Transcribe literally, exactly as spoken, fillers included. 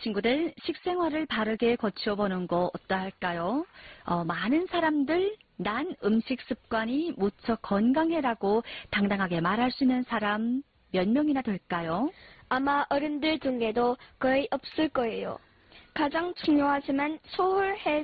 친구들, 식생활을 바르게 고쳐보는 거 어떠할까요? 어, 많은 사람들, 난 음식 습관이 무척 건강해라고 당당하게 말할 수 있는 사람 몇 명이나 될까요? 아마 어른들 중에도 거의 없을 거예요. 가장 중요하지만 소홀해